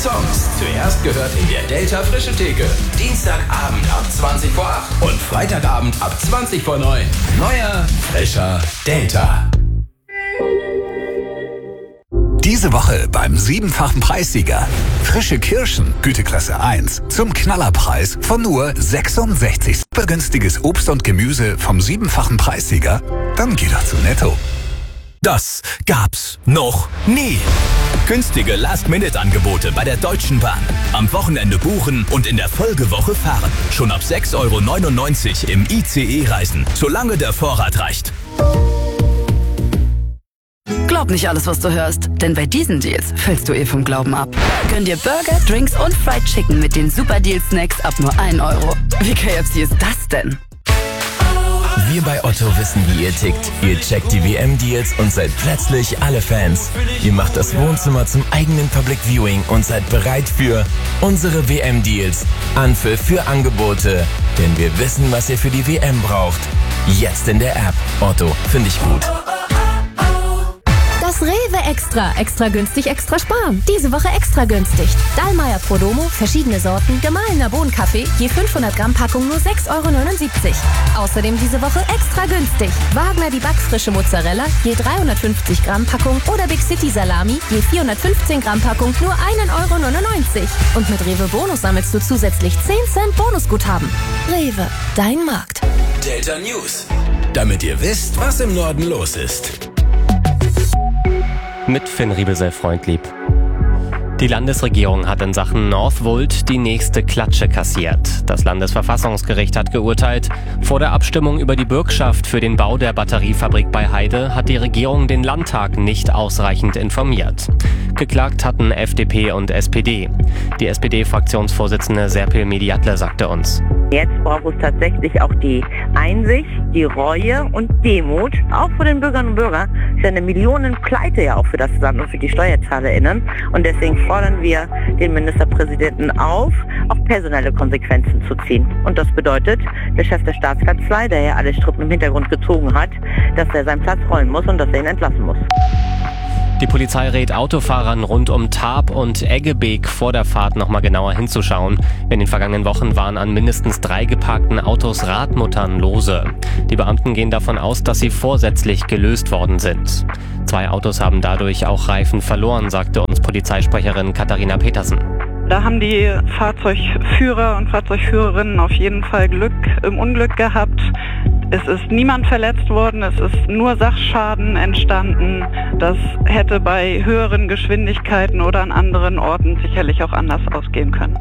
Songs. Zuerst gehört in der Delta Frische Theke. Dienstagabend ab 20 vor 8 und Freitagabend ab 20 vor 9. Neuer, frischer Delta. Diese Woche beim 7-fachen Preissieger. Frische Kirschen, Güteklasse 1, zum Knallerpreis von nur 66. Super günstiges Obst und Gemüse vom 7-fachen Preissieger? Dann geh doch zu Netto. Das gab's noch nie. Günstige Last-Minute-Angebote bei der Deutschen Bahn. Am Wochenende buchen und in der Folgewoche fahren. Schon ab 6,99 € im ICE reisen, solange der Vorrat reicht. Glaub nicht alles, was du hörst, denn bei diesen Deals fällst du vom Glauben ab. Gönn dir Burger, Drinks und Fried Chicken mit den Super Deal Snacks ab nur 1 €. Wie KFC ist das denn? Wir bei Otto wissen, wie ihr tickt. Ihr checkt die WM-Deals und seid plötzlich alle Fans. Ihr macht das Wohnzimmer zum eigenen Public Viewing und seid bereit für unsere WM-Deals. Anpfiff für Angebote. Denn wir wissen, was ihr für die WM braucht. Jetzt in der App. Otto, finde ich gut. Das Rewe Extra. Extra günstig, extra sparen. Diese Woche extra günstig. Dallmayr Prodomo, verschiedene Sorten, gemahlener Bohnenkaffee, je 500 Gramm Packung nur 6,79 €. Außerdem diese Woche extra günstig. Wagner die backfrische Mozzarella, je 350 Gramm Packung oder Big City Salami, je 415 Gramm Packung nur 1,99 €. Und mit Rewe Bonus sammelst du zusätzlich 10 Cent Bonusguthaben. Rewe, dein Markt. Delta News. Damit ihr wisst, was im Norden los ist. Mit Finn Riebesell-Freundlieb. Die Landesregierung hat in Sachen Northvolt die nächste Klatsche kassiert. Das Landesverfassungsgericht hat geurteilt, vor der Abstimmung über die Bürgschaft für den Bau der Batteriefabrik bei Heide hat die Regierung den Landtag nicht ausreichend informiert. Geklagt hatten FDP und SPD. Die SPD-Fraktionsvorsitzende Serpil Mediatle sagte uns: Jetzt braucht es tatsächlich auch die Einsicht, die Reue und Demut, auch für den Bürgerinnen und Bürger. Es ist ja eine Millionenpleite ja auch für das Land und für die SteuerzahlerInnen. Und deswegen fordern wir den Ministerpräsidenten auf, auch personelle Konsequenzen zu ziehen. Und das bedeutet, der Chef der Staatskanzlei, der ja alle Strippen im Hintergrund gezogen hat, dass er seinen Platz räumen muss und dass er ihn entlassen muss. Die Polizei rät Autofahrern rund um Tarp und Eggebeek vor der Fahrt nochmal genauer hinzuschauen. In den vergangenen Wochen waren an mindestens 3 geparkten Autos Radmuttern lose. Die Beamten gehen davon aus, dass sie vorsätzlich gelöst worden sind. 2 Autos haben dadurch auch Reifen verloren, sagte uns Polizeisprecherin Katharina Petersen. Da haben die Fahrzeugführer und Fahrzeugführerinnen auf jeden Fall Glück im Unglück gehabt. Es ist niemand verletzt worden, es ist nur Sachschaden entstanden. Das hätte bei höheren Geschwindigkeiten oder an anderen Orten sicherlich auch anders ausgehen können.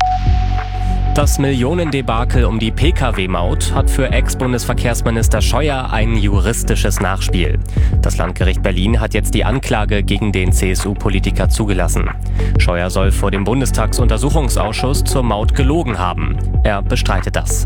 Das Millionendebakel um die Pkw-Maut hat für Ex-Bundesverkehrsminister Scheuer ein juristisches Nachspiel. Das Landgericht Berlin hat jetzt die Anklage gegen den CSU-Politiker zugelassen. Scheuer soll vor dem Bundestagsuntersuchungsausschuss zur Maut gelogen haben. Er bestreitet das.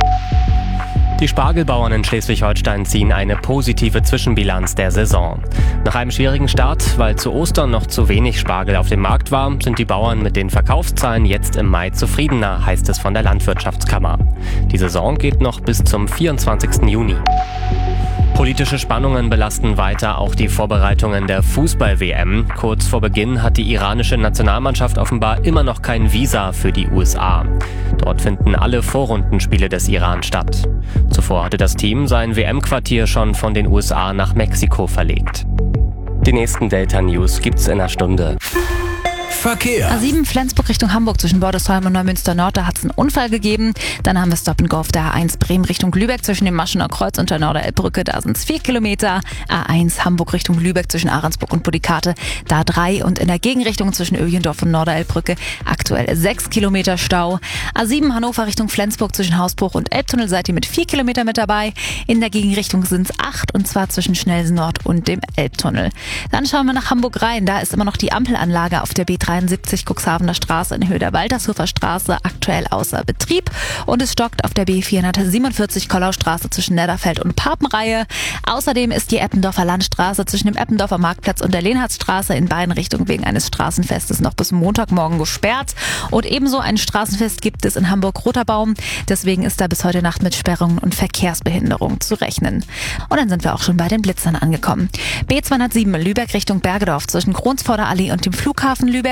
Die Spargelbauern in Schleswig-Holstein ziehen eine positive Zwischenbilanz der Saison. Nach einem schwierigen Start, weil zu Ostern noch zu wenig Spargel auf dem Markt war, sind die Bauern mit den Verkaufszahlen jetzt im Mai zufriedener, heißt es von der Landwirtschaftskammer. Die Saison geht noch bis zum 24. Juni. Politische Spannungen belasten weiter auch die Vorbereitungen der Fußball-WM. Kurz vor Beginn hat die iranische Nationalmannschaft offenbar immer noch kein Visa für die USA. Dort finden alle Vorrundenspiele des Iran statt. Zuvor hatte das Team sein WM-Quartier schon von den USA nach Mexiko verlegt. Die nächsten Delta News gibt's in einer Stunde. Verkehr. A7 Flensburg Richtung Hamburg zwischen Bordesholm und Neumünster Nord, da hat es einen Unfall gegeben. Dann haben wir Stop and Go auf der A1 Bremen Richtung Lübeck zwischen dem Maschener Kreuz und der Norderelbbrücke, da sind es 4 Kilometer. A1 Hamburg Richtung Lübeck zwischen Ahrensburg und Budikate, da 3. Und in der Gegenrichtung zwischen Öjendorf und Norderelbbrücke aktuell 6 Kilometer Stau. A7 Hannover Richtung Flensburg zwischen Hausbruch und Elbtunnel seid ihr mit 4 Kilometer mit dabei. In der Gegenrichtung sind es 8 und zwar zwischen Schnelsen Nord und dem Elbtunnel. Dann schauen wir nach Hamburg rein, da ist immer noch die Ampelanlage auf der B73 Cuxhavener Straße in Höhe der Waltershofer Straße aktuell außer Betrieb und es stockt auf der B447 Kollaustraße zwischen Netterfeld und Papenreihe. Außerdem ist die Eppendorfer Landstraße zwischen dem Eppendorfer Marktplatz und der Lehnhardtstraße in beiden Richtungen wegen eines Straßenfestes noch bis Montagmorgen gesperrt und ebenso ein Straßenfest gibt es in Hamburg-Roterbaum. Deswegen ist da bis heute Nacht mit Sperrungen und Verkehrsbehinderung zu rechnen. Und dann sind wir auch schon bei den Blitzern angekommen. B207 Lübeck Richtung Bergedorf zwischen Kronsvorder Allee und dem Flughafen Lübeck.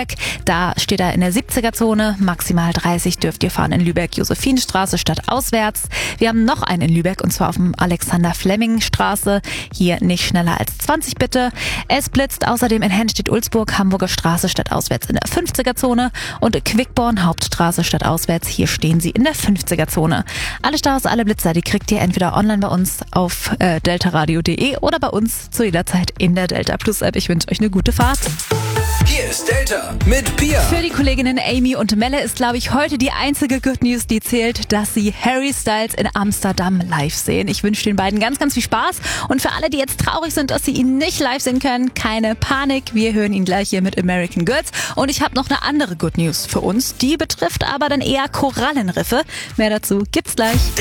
Lübeck. Da steht er in der 70er-Zone. Maximal 30 dürft ihr fahren in Lübeck. Josephinstraße statt auswärts. Wir haben noch einen in Lübeck und zwar auf dem Alexander-Fleming-Straße. Hier nicht schneller als 20 bitte. Es blitzt außerdem in Hennstedt-Ulzburg, Hamburger Straße statt auswärts in der 50er-Zone und Quickborn, Hauptstraße statt auswärts. Hier stehen sie in der 50er-Zone. Alle Staus, alle Blitzer, die kriegt ihr entweder online bei uns auf deltaradio.de oder bei uns zu jeder Zeit in der Delta Plus App. Ich wünsche euch eine gute Fahrt. Hier ist Delta mit Pia. Für die Kolleginnen Amy und Melle ist, glaube ich, heute die einzige Good News, die zählt, dass sie Harry Styles in Amsterdam live sehen. Ich wünsche den beiden ganz, ganz viel Spaß. Und für alle, die jetzt traurig sind, dass sie ihn nicht live sehen können, keine Panik. Wir hören ihn gleich hier mit American Girls. Und ich habe noch eine andere Good News für uns. Die betrifft aber dann eher Korallenriffe. Mehr dazu gibt's gleich.